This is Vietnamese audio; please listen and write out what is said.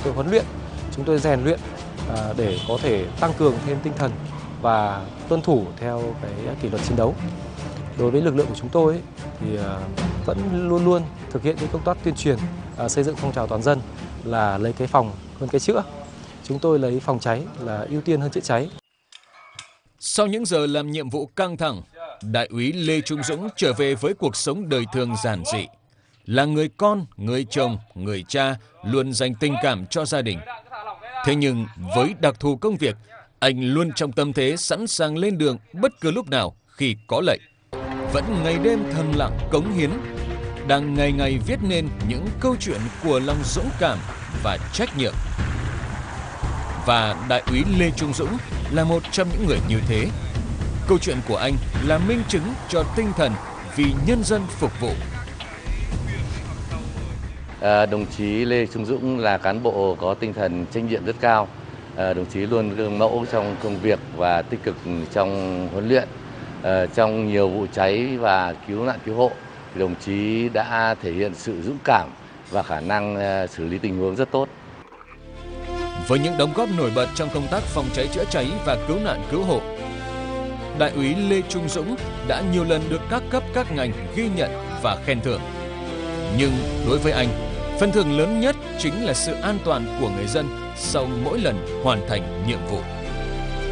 tôi huấn luyện, chúng tôi rèn luyện để có thể tăng cường thêm tinh thần và tuân thủ theo cái kỷ luật chiến đấu. Đối với lực lượng của chúng tôi thì vẫn luôn luôn thực hiện cái công tác tuyên truyền, xây dựng phong trào toàn dân là lấy cái phòng hơn cái chữa. Chúng tôi lấy phòng cháy là ưu tiên hơn chữa cháy. Sau những giờ làm nhiệm vụ căng thẳng, Đại úy Lê Trung Dũng trở về với cuộc sống đời thường giản dị. Là người con, người chồng, người cha luôn dành tình cảm cho gia đình. Thế nhưng với đặc thù công việc, anh luôn trong tâm thế sẵn sàng lên đường bất cứ lúc nào khi có lệnh. Vẫn ngày đêm thầm lặng cống hiến, đang ngày ngày viết nên những câu chuyện của lòng dũng cảm và trách nhiệm. Và Đại úy Lê Trung Dũng là một trong những người như thế. Câu chuyện của anh là minh chứng cho tinh thần vì nhân dân phục vụ. Đồng chí Lê Trung Dũng là cán bộ có tinh thần trách nhiệm rất cao. Đồng chí luôn gương mẫu trong công việc và tích cực trong huấn luyện. Trong nhiều vụ cháy và cứu nạn cứu hộ, đồng chí đã thể hiện sự dũng cảm và khả năng xử lý tình huống rất tốt. Với những đóng góp nổi bật trong công tác phòng cháy chữa cháy và cứu nạn cứu hộ, Đại úy Lê Trung Dũng đã nhiều lần được các cấp các ngành ghi nhận và khen thưởng. Nhưng đối với anh, phần thưởng lớn nhất chính là sự an toàn của người dân sau mỗi lần hoàn thành nhiệm vụ.